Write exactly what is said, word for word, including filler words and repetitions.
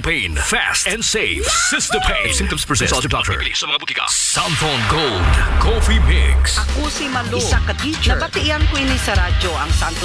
pain, fast and safe. Sistapain. If symptoms persist, consult your doctor. Sa mga butika. Santon Gold Coffee Mix. Ako si Malo, isa ka teacher. Nabatian ko ini sa radyo ang Santo